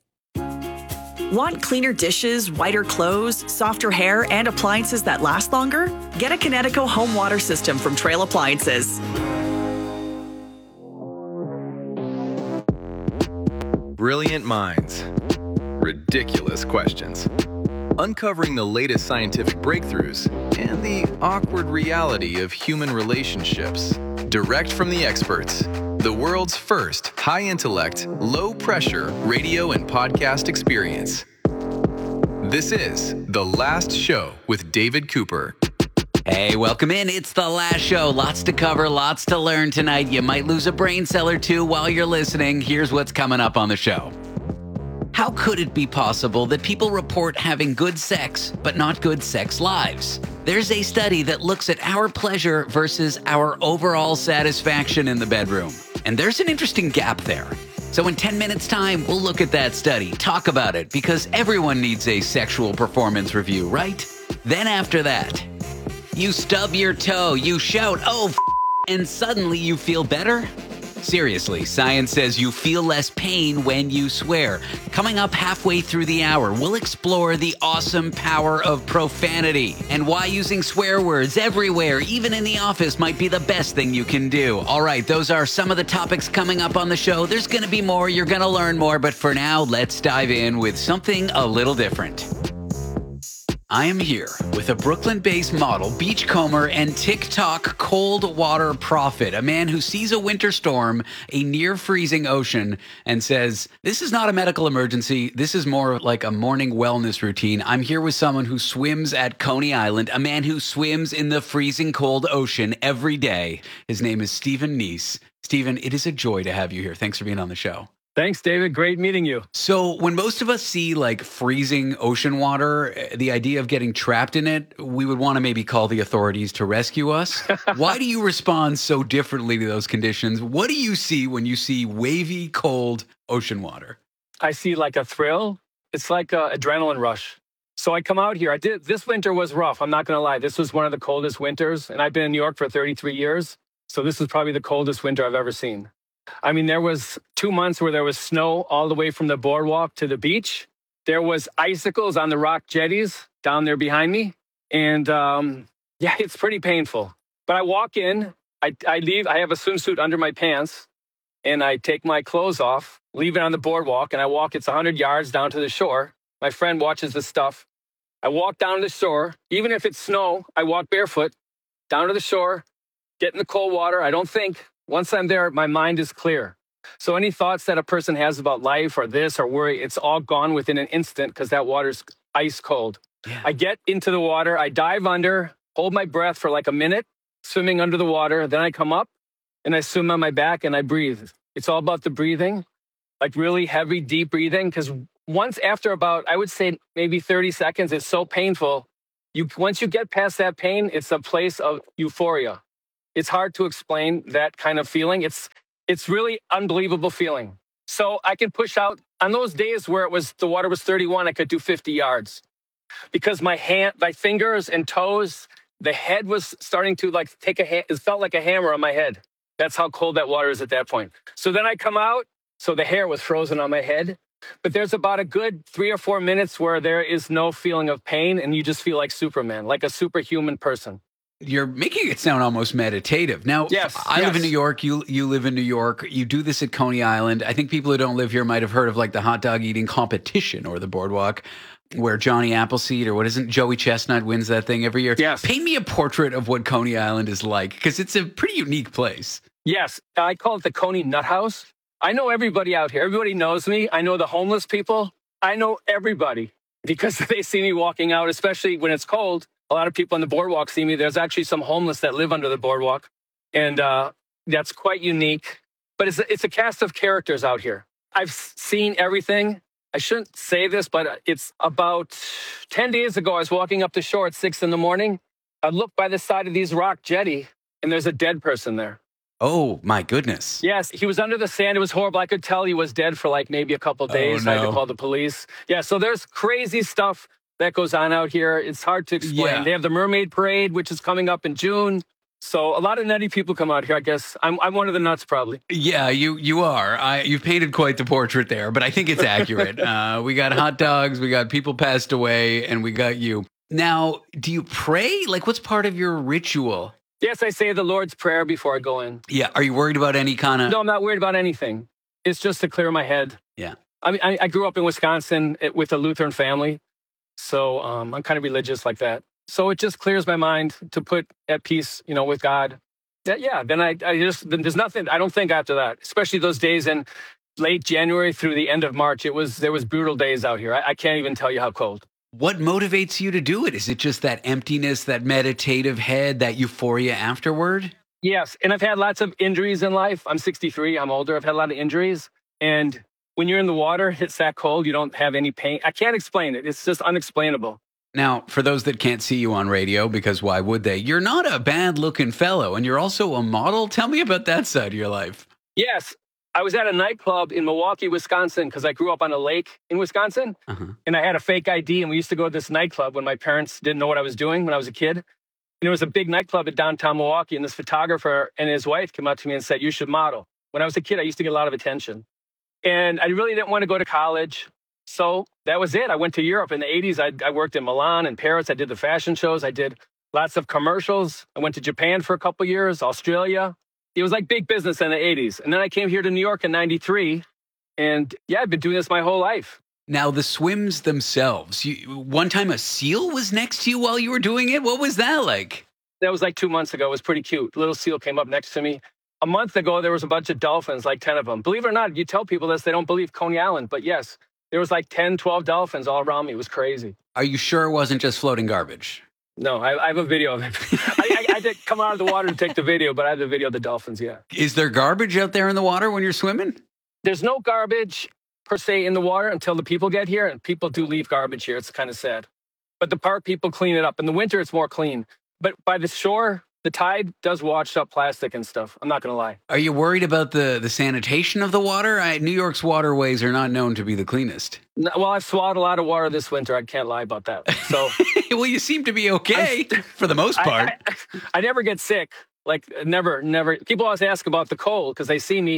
Want cleaner dishes, whiter clothes, softer hair, and appliances that last longer? Get a Kinetico home water system from Trail Appliances.
Brilliant minds. Ridiculous questions. Uncovering the latest scientific breakthroughs and the awkward reality of human relationships. Direct from the experts. The world's first high-intellect, low-pressure radio and podcast experience. This is The Last Show with David Cooper.
Hey, welcome in. It's The Last Show. Lots to cover, lots to learn tonight. You might lose a brain cell or two while you're listening. Here's what's coming up on the show. How could it be possible that people report having good sex, but not good sex lives? There's a study that looks at our pleasure versus our overall satisfaction in the bedroom. And there's an interesting gap there. So in 10 minutes' time, we'll look at that study, talk about it, because everyone needs a sexual performance review, right? Then after that, you stub your toe, you shout, oh, and suddenly you feel better? Seriously, science says you feel less pain when you swear. Coming up halfway through the hour, we'll explore the awesome power of profanity and why using swear words everywhere, even in the office, might be the best thing you can do. All right, those are some of the topics coming up on the show. There's going to be more. You're going to learn more. But for now, let's dive in with something a little different. I am here with a Brooklyn-based model, beachcomber, and TikTok cold water prophet, a man who sees a winter storm, a near-freezing ocean, and says, this is not a medical emergency. This is more like a morning wellness routine. I'm here with someone who swims at Coney Island, a man who swims in the freezing cold ocean every day. His name is Stephen Neese. Stephen, it is a joy to have you here. Thanks for being on the show.
Thanks, David. Great meeting you.
So when most of us see like freezing ocean water, the idea of getting trapped in it, we would want to maybe call the authorities to rescue us. Why do you respond so differently to those conditions? What do you see when you see wavy, cold ocean water?
I see like a thrill. It's like an adrenaline rush. So I come out here. This winter was rough. I'm not going to lie. This was one of the coldest winters. And I've been in New York for 33 years. So this is probably the coldest winter I've ever seen. I mean, there was 2 months where there was snow all the way from the boardwalk to the beach. There was icicles on the rock jetties down there behind me. And yeah, it's pretty painful. But I walk in, I leave, I have a swimsuit under my pants, and I take my clothes off, leave it on the boardwalk, and I walk, it's 100 yards down to the shore. My friend watches the stuff. I walk down to the shore. Even if it's snow, I walk barefoot down to the shore, get in the cold water. I don't think. Once I'm there, my mind is clear. So any thoughts that a person has about life or this or worry, it's all gone within an instant because that water's ice cold. Yeah. I get into the water. I dive under, hold my breath for like a minute, swimming under the water. Then I come up and I swim on my back and I breathe. It's all about the breathing, like really heavy, deep breathing. Because once after about, I would say maybe 30 seconds, it's so painful. Once you get past that pain, it's a place of euphoria. It's hard to explain that kind of feeling. It's really unbelievable feeling. So I can push out on those days where the water was 31, I could do 50 yards because my fingers and toes, the head was starting to like it felt like a hammer on my head. That's how cold that water is at that point. So then I come out. So the hair was frozen on my head, but there's about a good 3 or 4 minutes where there is no feeling of pain and you just feel like Superman, like a superhuman person.
You're making it sound almost meditative. Now,
yes,
I live in New York. You live in New York. You do this at Coney Island. I think people who don't live here might have heard of like the hot dog eating competition or the boardwalk where Johnny Appleseed or what isn't Joey Chestnut wins that thing every year.
Yes.
Paint me a portrait of what Coney Island is like because it's a pretty unique place.
Yes. I call it the Coney Nut House. I know everybody out here. Everybody knows me. I know the homeless people. I know everybody because they see me walking out, especially when it's cold. A lot of people on the boardwalk see me. There's actually some homeless that live under the boardwalk. And that's quite unique. But it's a cast of characters out here. I've seen everything. I shouldn't say this, but it's about 10 days ago, I was walking up the shore at 6 in the morning. I looked by the side of these rock jetty, and there's a dead person there.
Oh, my goodness.
Yes, he was under the sand. It was horrible. I could tell he was dead for like maybe a couple of days.
Oh, no.
I had to call the police. Yeah, so there's crazy stuff that goes on out here. It's hard to explain.
Yeah.
They have the Mermaid Parade, which is coming up in June. So a lot of nutty people come out here, I guess. I'm one of the nuts, probably.
Yeah, you are. You've painted quite the portrait there, but I think it's accurate. We got hot dogs, we got people passed away, and we got you. Now, do you pray? Like, what's part of your ritual?
Yes, I say the Lord's Prayer before I go in.
Yeah, are you worried about any kind of...
No, I'm not worried about anything. It's just to clear my head.
Yeah.
I mean, I grew up in Wisconsin with a Lutheran family. So I'm kind of religious like that. So it just clears my mind to put at peace, with God. Yeah, then there's nothing, I don't think after that, especially those days in late January through the end of March, there was brutal days out here. I can't even tell you how cold.
What motivates you to do it? Is it just that emptiness, that meditative head, that euphoria afterward?
Yes, and I've had lots of injuries in life. I'm 63, I'm older. I've had a lot of injuries. And when you're in the water, it's that cold, you don't have any pain. I can't explain it. It's just unexplainable.
Now, for those that can't see you on radio, because why would they? You're not a bad-looking fellow, and you're also a model. Tell me about that side of your life.
Yes. I was at a nightclub in Milwaukee, Wisconsin, because I grew up on a lake in Wisconsin. And I had a fake ID, and we used to go to this nightclub when my parents didn't know what I was doing when I was a kid. And there was a big nightclub in downtown Milwaukee, and this photographer and his wife came up to me and said, "You should model." When I was a kid, I used to get a lot of attention. And I really didn't want to go to college. So that was it. I went to Europe in the 80s. I worked in Milan and Paris. I did the fashion shows. I did lots of commercials. I went to Japan for a couple of years, Australia. It was like big business in the 80s. And then I came here to New York in 93. And yeah, I've been doing this my whole life.
Now, the swims themselves, one time a seal was next to you while you were doing it. What was that like?
That was like 2 months ago. It was pretty cute. A little seal came up next to me. A month ago, there was a bunch of dolphins, like 10 of them. Believe it or not, you tell people this, they don't believe Coney Island. But yes, there was like 10, 12 dolphins all around me. It was crazy.
Are you sure it wasn't just floating garbage?
No, I have a video of it. I did come out of the water to take the video, but I have the video of the dolphins, yeah.
Is there garbage out there in the water when you're swimming?
There's no garbage per se in the water until the people get here, and people do leave garbage here. It's kind of sad. But the park people clean it up. In the winter, it's more clean. But by the shore, the tide does wash up plastic and stuff. I'm not going to lie.
Are you worried about the sanitation of the water? New York's waterways are not known to be the cleanest.
No, well, I've swallowed a lot of water this winter. I can't lie about that. So,
well, you seem to be okay for the most part.
I never get sick. Like, never. People always ask about the cold because they see me.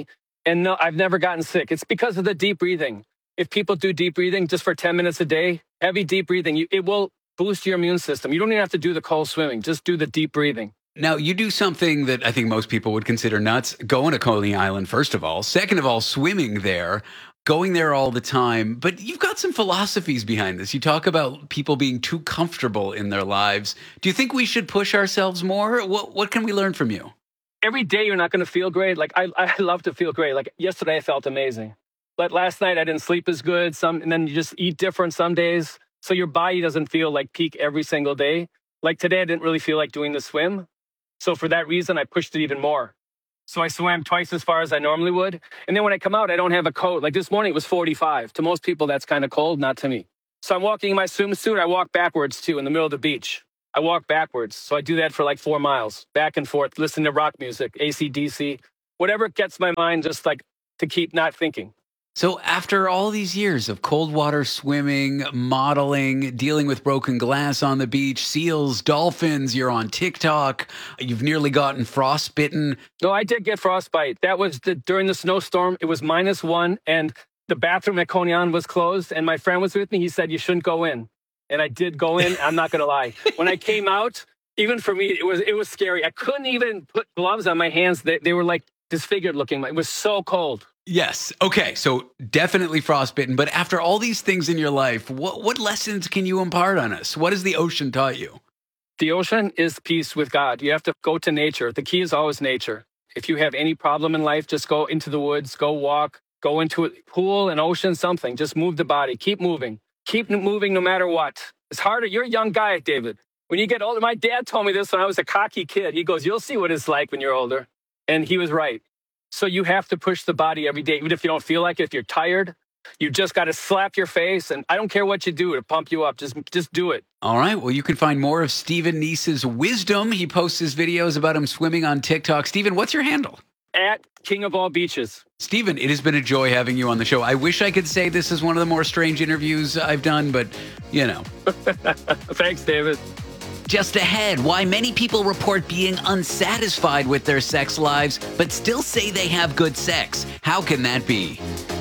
And no, I've never gotten sick. It's because of the deep breathing. If people do deep breathing just for 10 minutes a day, heavy deep breathing, it will boost your immune system. You don't even have to do the cold swimming. Just do the deep breathing.
Now, you do something that I think most people would consider nuts. Going to Coney Island, first of all. Second of all, swimming there. Going there all the time. But you've got some philosophies behind this. You talk about people being too comfortable in their lives. Do you think we should push ourselves more? What can we learn from you?
Every day you're not going to feel great. Like, I love to feel great. Like, yesterday I felt amazing. But last night I didn't sleep as good. And then you just eat different some days. So your body doesn't feel like peak every single day. Like today I didn't really feel like doing the swim. So for that reason, I pushed it even more. So I swam twice as far as I normally would. And then when I come out, I don't have a coat. Like this morning, it was 45. To most people, that's kind of cold, not to me. So I'm walking in my swimsuit. I walk backwards, too, in the middle of the beach. I walk backwards. So I do that for like 4 miles, back and forth, listen to rock music, AC/DC, whatever gets my mind just like to keep not thinking.
So after all these years of cold water swimming, modeling, dealing with broken glass on the beach, seals, dolphins, you're on TikTok, you've nearly gotten frostbitten.
No, I did get frostbite. That was during the snowstorm. It was -1 and the bathroom at Coney Island was closed and my friend was with me. He said, you shouldn't go in. And I did go in. I'm not going to lie. When I came out, even for me, it was scary. I couldn't even put gloves on my hands. They were like disfigured looking. It was so cold.
Yes. Okay. So definitely frostbitten. But after all these things in your life, what lessons can you impart on us? What has the ocean taught you?
The ocean is peace with God. You have to go to nature. The key is always nature. If you have any problem in life, just go into the woods, go walk, go into a pool, an ocean, something. Just move the body. Keep moving. Keep moving no matter what. It's harder. You're a young guy, David. When you get older, my dad told me this when I was a cocky kid. He goes, you'll see what it's like when you're older. And he was right. So you have to push the body every day, even if you don't feel like it, if you're tired. You just got to slap your face. And I don't care what you do to pump you up. Just do it.
All right. Well, you can find more of Stephen Neece's wisdom. He posts his videos about him swimming on TikTok. Stephen, what's your handle?
At King of All Beaches.
Stephen, it has been a joy having you on the show. I wish I could say this is one of the more strange interviews I've done, but, you know.
Thanks, David.
Just ahead, why many people report being unsatisfied with their sex lives, but still say they have good sex. How can that be?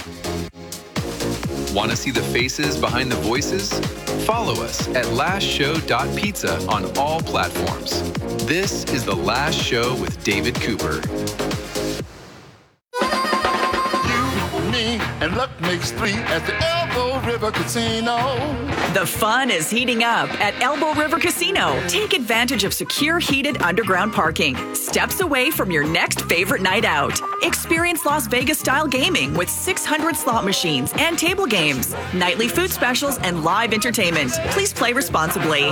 Want to see the faces behind the voices? Follow us at lastshow.pizza on all platforms. This is The Last Show with David Cooper.
Me and luck makes 3 at the Elbow River Casino.
The fun is heating up at Elbow River Casino. Take advantage of secure, heated underground parking, steps away from your next favorite night out. Experience Las Vegas-style gaming with 600 slot machines and table games, nightly food specials, and live entertainment. Please play responsibly.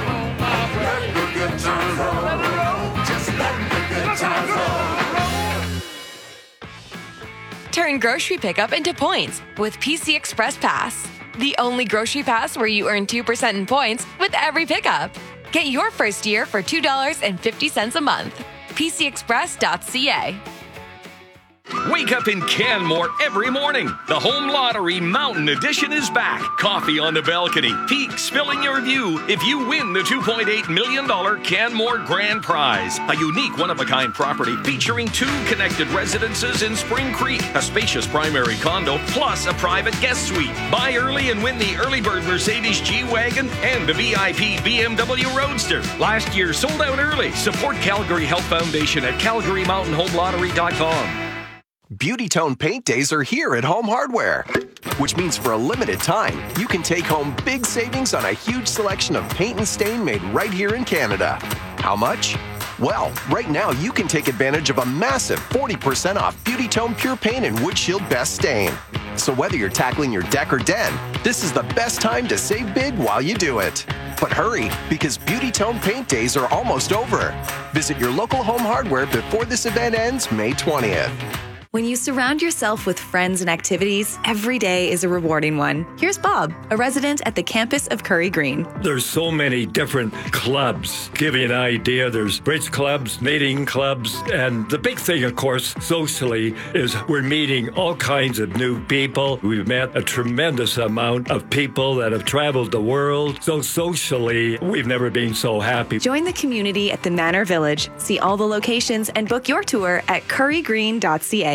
Turn grocery pickup into points with PC Express Pass. The only grocery pass where you earn 2% in points with every pickup. Get your first year for $2.50 a month. PCExpress.ca.
Wake up in Canmore every morning. The Home Lottery Mountain Edition is back. Coffee on the balcony, peaks filling your view if you win the $2.8 million Canmore Grand Prize. A unique one-of-a-kind property featuring 2 connected residences in Spring Creek, a spacious primary condo, plus a private guest suite. Buy early and win the early bird Mercedes G-Wagon and the VIP BMW Roadster. Last year sold out early. Support Calgary Health Foundation at CalgaryMountainHomeLottery.com.
Beauty Tone Paint Days are here at Home Hardware, which means for a limited time, you can take home big savings on a huge selection of paint and stain made right here in Canada. How much? Well, right now you can take advantage of a massive 40% off Beauty Tone Pure Paint and Wood Shield Best Stain. So whether you're tackling your deck or den, this is the best time to save big while you do it. But hurry, because Beauty Tone Paint Days are almost over. Visit your local Home Hardware before this event ends May 20th.
When you surround yourself with friends and activities, every day is a rewarding one. Here's Bob, a resident at the campus of Curry Green.
There's so many different clubs. Give you an idea, there's bridge clubs, knitting clubs, and the big thing, of course, socially, is we're meeting all kinds of new people. We've met a tremendous amount of people that have traveled the world. So socially, we've never been so happy.
Join the community at the Manor Village. See all the locations and book your tour at currygreen.ca.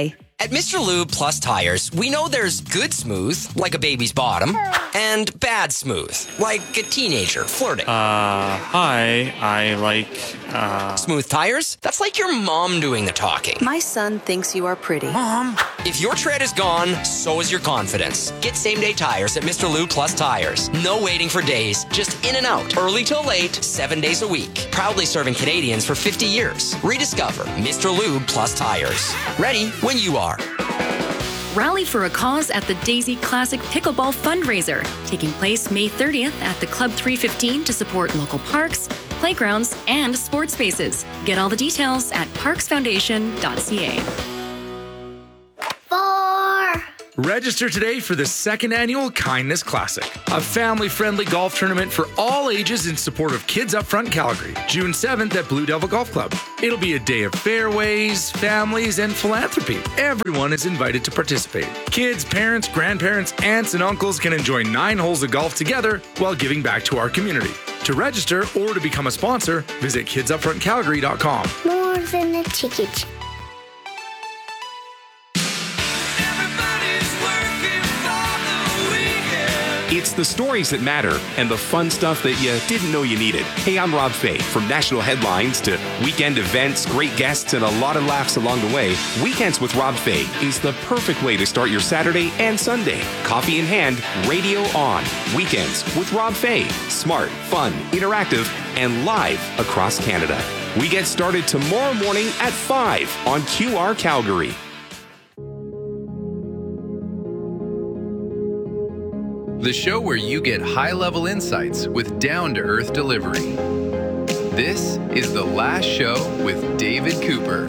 At Mr. Lube Plus Tires, we know there's good smooth, like a baby's bottom, and bad smooth, like a teenager flirting.
Hi, I like,
Smooth tires? That's like your mom doing the talking.
My son thinks you are pretty.
Mom! If your tread is gone, so is your confidence. Get same-day tires at Mr. Lube Plus Tires. No waiting for days, just in and out. Early till late, 7 days a week. Proudly serving Canadians for 50 years. Rediscover Mr. Lube Plus Tires. Ready when you are.
Rally for a cause at the Daisy Classic Pickleball Fundraiser, taking place May 30th at the Club 315 to support local parks, playgrounds, and sports spaces. Get all the details at parksfoundation.ca.
Register today for the second annual Kindness Classic, a family-friendly golf tournament for all ages in support of Kids Up Front Calgary, June 7th at Blue Devil Golf Club. It'll be a day of fairways, families, and philanthropy. Everyone is invited to participate. Kids, parents, grandparents, aunts, and uncles can enjoy 9 holes of golf together while giving back to our community. To register or to become a sponsor, visit kidsupfrontcalgary.com.
More than a ticket.
It's the stories that matter and the fun stuff that you didn't know you needed. Hey, I'm Rob Fay. From national headlines to weekend events, great guests, and a lot of laughs along the way, Weekends with Rob Fay is the perfect way to start your Saturday and Sunday. Coffee in hand, radio on. Weekends with Rob Fay. Smart, fun, interactive, and live across Canada. We get started tomorrow morning at 5 on QR Calgary.
The show where you get high-level insights with down-to-earth delivery. This is The Last Show with David Cooper.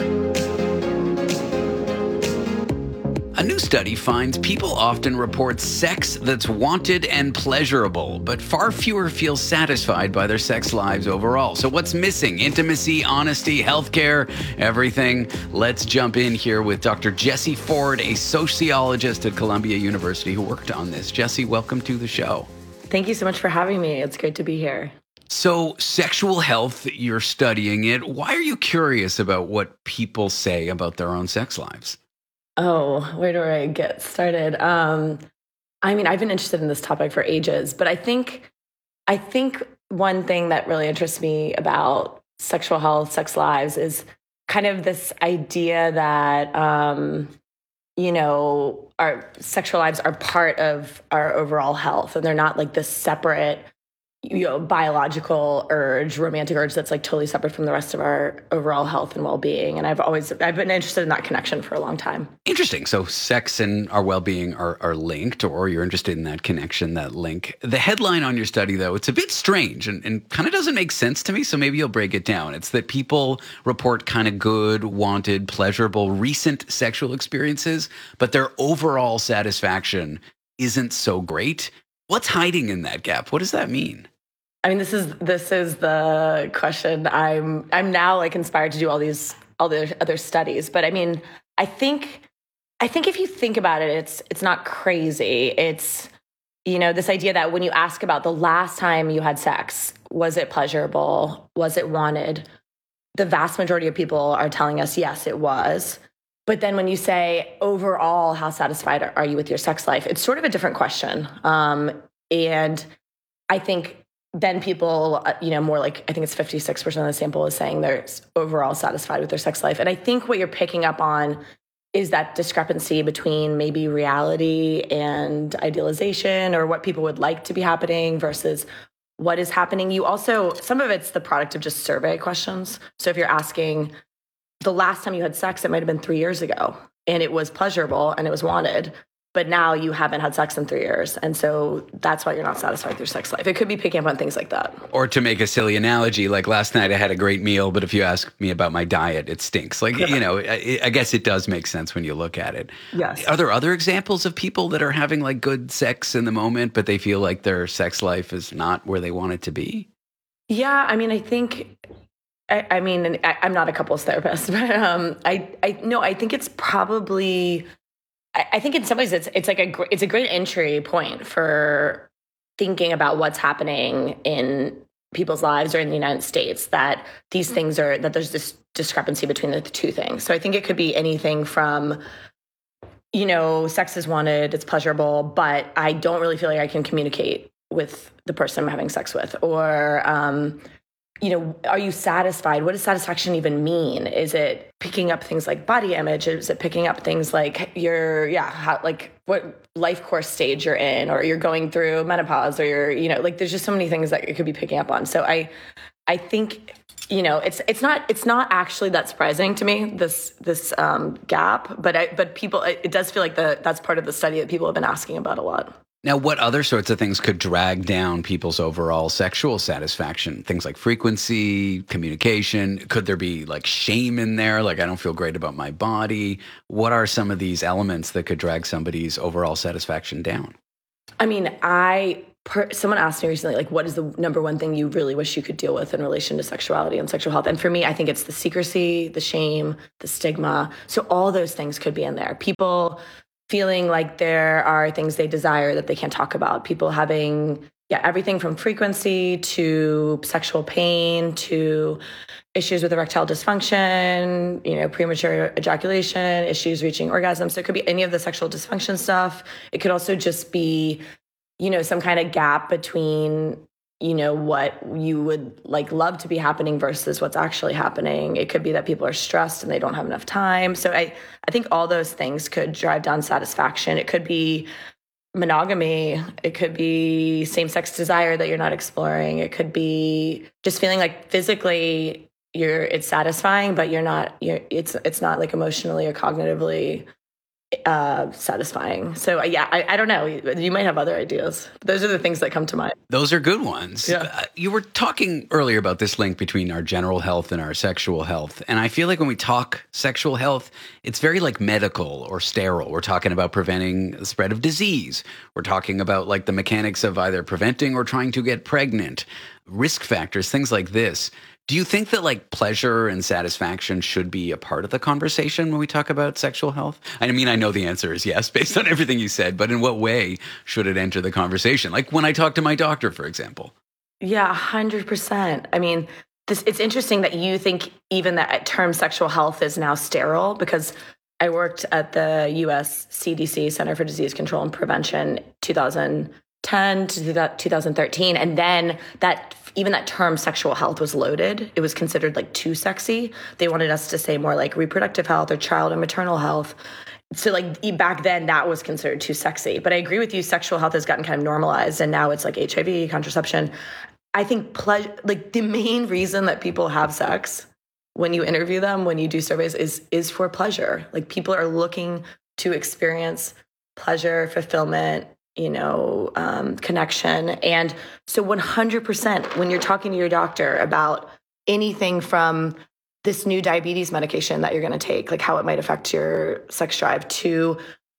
A new study finds people often report sex that's wanted and pleasurable, but far fewer feel satisfied by their sex lives overall. So what's missing? Intimacy, honesty, healthcare, everything. Let's jump in here with Dr. Jessie Ford, a sociologist at Columbia University who worked on this. Jessie, welcome to the show.
Thank you so much for having me. It's great to be here.
So sexual health, you're studying it. Why are you curious about what people say about their own sex lives?
Oh, where do I get started? I mean, I've been interested in this topic for ages, but I think one thing that really interests me about sexual health, sex lives, is kind of this idea that, our sexual lives are part of our overall health, and they're not like this separate, biological urge, romantic urge that's like totally separate from the rest of our overall health and well-being. And I've been interested in that connection for a long time.
Interesting. So sex and our well-being are linked, or you're interested in that connection, that link. The headline on your study, though, it's a bit strange and kind of doesn't make sense to me. So maybe you'll break it down. It's that people report kind of good, wanted, pleasurable, recent sexual experiences, but their overall satisfaction isn't so great. What's hiding in that gap? What does that mean?
I mean, this is the question. I'm now like inspired to do all the other studies. But I mean, I think if you think about it, it's not crazy. It's, this idea that when you ask about the last time you had sex, was it pleasurable? Was it wanted? The vast majority of people are telling us, yes, it was. But then when you say overall, how satisfied are you with your sex life? It's sort of a different question. And I think then people, more like, I think it's 56% of the sample is saying they're overall satisfied with their sex life. And I think what you're picking up on is that discrepancy between maybe reality and idealization, or what people would like to be happening versus what is happening. You also, some of it's the product of just survey questions. So if you're asking the last time you had sex, it might have been 3 years ago, and it was pleasurable and it was wanted. But now you haven't had sex in 3 years. And so that's why you're not satisfied with your sex life. It could be picking up on things like that.
Or to make a silly analogy, like last night I had a great meal, but if you ask me about my diet, it stinks. Like, I guess it does make sense when you look at it.
Yes.
Are there other examples of people that are having like good sex in the moment, but they feel like their sex life is not where they want it to be?
Yeah, I mean, I think... I'm not a couples therapist, but I think it's probably... I think in some ways it's a great entry point for thinking about what's happening in people's lives or in the United States, that these things that there's this discrepancy between the two things. So I think it could be anything from sex is wanted, it's pleasurable, but I don't really feel like I can communicate with the person I'm having sex with. Or, are you satisfied? What does satisfaction even mean? Is it picking up things like body image? Is it picking up things like what life course stage you're in, or you're going through menopause, or there's just so many things that it could be picking up on. So I think, it's not actually that surprising to me, this gap, but people, it does feel like that's part of the study that people have been asking about a lot.
Now, what other sorts of things could drag down people's overall sexual satisfaction? Things like frequency, communication. Could there be like shame in there? Like, I don't feel great about my body. What are some of these elements that could drag somebody's overall satisfaction down?
I mean, someone asked me recently, like, what is the number one thing you really wish you could deal with in relation to sexuality and sexual health? And for me, I think it's the secrecy, the shame, the stigma. So all those things could be in there. People feeling like there are things they desire that they can't talk about. People having, everything from frequency to sexual pain to issues with erectile dysfunction, premature ejaculation, issues reaching orgasm. So it could be any of the sexual dysfunction stuff. It could also just be, some kind of gap between, what you would love to be happening versus what's actually happening. It could be that people are stressed and they don't have enough time. So I think all those things could drive down satisfaction. It could be monogamy. It could be same-sex desire that you're not exploring. It could be just feeling like physically it's satisfying, but it's not like emotionally or cognitively satisfying. So I don't know. You might have other ideas. Those are the things that come to mind.
Those are good ones.
Yeah.
You were talking earlier about this link between our general health and our sexual health. And I feel like when we talk sexual health, it's very like medical or sterile. We're talking about preventing the spread of disease. We're talking about like the mechanics of either preventing or trying to get pregnant, risk factors, things like this. Do you think that like pleasure and satisfaction should be a part of the conversation when we talk about sexual health? I mean, I know the answer is yes, based on everything you said, but in what way should it enter the conversation? Like when I talk to my doctor, for example.
Yeah, 100%. I mean, it's interesting that you think even that term sexual health is now sterile, because I worked at the US CDC, Center for Disease Control and Prevention, 2010 to 2013. And then even that term sexual health was loaded. It was considered like too sexy. They wanted us to say more like reproductive health or child and maternal health. So like back then that was considered too sexy. But I agree with you, sexual health has gotten kind of normalized, and now it's like HIV, contraception. I think the main reason that people have sex when you interview them, when you do surveys, is for pleasure. Like people are looking to experience pleasure, fulfillment, connection. And so 100%, when you're talking to your doctor about anything from this new diabetes medication that you're going to take, like how it might affect your sex drive, to,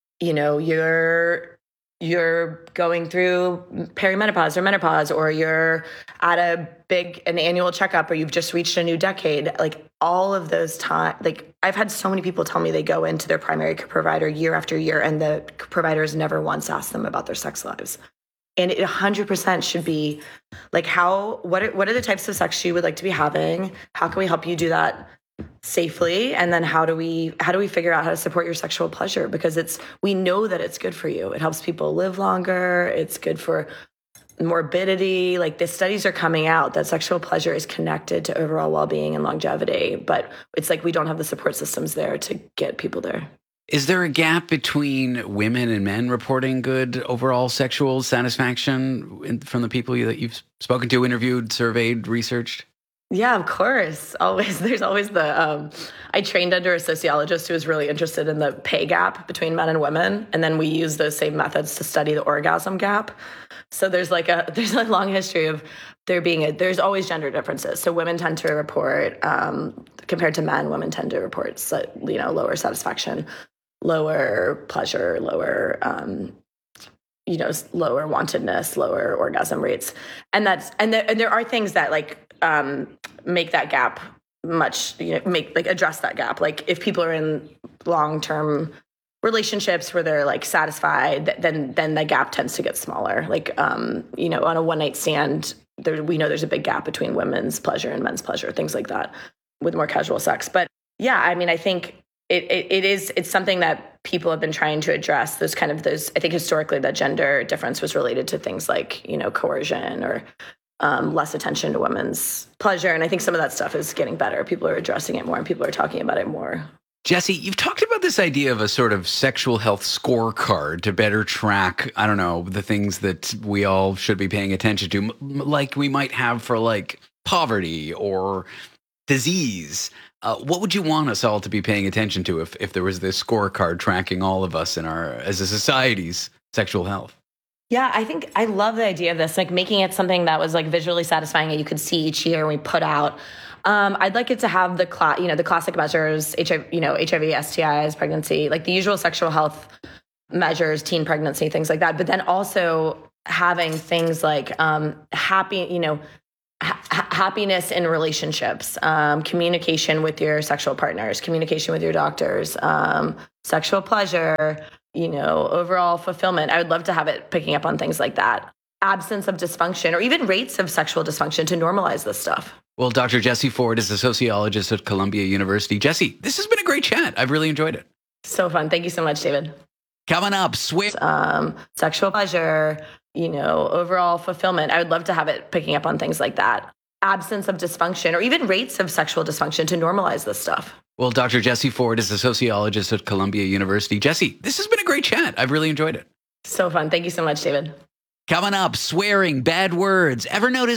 you're going through perimenopause or menopause, or you're at an annual checkup, or you've just reached a new decade, like all of those times, like I've had so many people tell me they go into their primary care provider year after year and the providers never once asked them about their sex lives. And it 100% should be like, what are the types of sex you would like to be having? How can we help you do that safely? And then how do we figure out how to support your sexual pleasure? Because we know that it's good for you. It helps people live longer. It's good for morbidity. Like the studies are coming out that sexual pleasure is connected to overall well-being and longevity, but it's like we don't have the support systems there to get people there.
Is there a gap between women and men reporting good overall sexual satisfaction from the people that you've spoken to, interviewed, surveyed, researched?
Yeah, of course. There's always I trained under a sociologist who was really interested in the pay gap between men and women. And then we use those same methods to study the orgasm gap. So there's a long history of there's always gender differences. So women tend to report, compared to men, women tend to report, lower satisfaction, lower pleasure, lower, lower wantedness, lower orgasm rates. And there are things that make that gap address that gap. Like if people are in long-term relationships where they're like satisfied, then the gap tends to get smaller. Like, on a one-night stand, we know there's a big gap between women's pleasure and men's pleasure, things like that, with more casual sex. But yeah, I mean, I think it's something that people have been trying to address those, I think historically the gender difference was related to things like, coercion or less attention to women's pleasure. And I think some of that stuff is getting better. People are addressing it more and people are talking about it more.
Jesse, you've talked about this idea of a sort of sexual health scorecard to better track, I don't know, the things that we all should be paying attention to, like we might have for like poverty or disease. What would you want us all to be paying attention to if there was this scorecard tracking all of us as a society's sexual health?
Yeah, I think I love the idea of this, like making it something that was like visually satisfying that you could see each year we put out. I'd like it to have the classic measures, HIV, STIs, pregnancy, like the usual sexual health measures, teen pregnancy, things like that. But then also having things like happiness in relationships, communication with your sexual partners, communication with your doctors, sexual pleasure, overall fulfillment. I would love to have it picking up on things like that. Absence of dysfunction or even rates of sexual dysfunction to normalize this stuff.
Well, Dr. Jessie Ford is a sociologist at Columbia University. Jessie, this has been a great chat. I've really enjoyed it.
So fun. Thank you so much, David.
Coming up,
sexual pleasure, overall fulfillment. I would love to have it picking up on things like that. Absence of dysfunction or even rates of sexual dysfunction to normalize this stuff.
Well, Dr. Jessie Ford is a sociologist at Columbia University. Jessie, this has been a great chat. I've really enjoyed it.
So fun. Thank you so much, David.
Coming up, swearing, bad words. Ever notice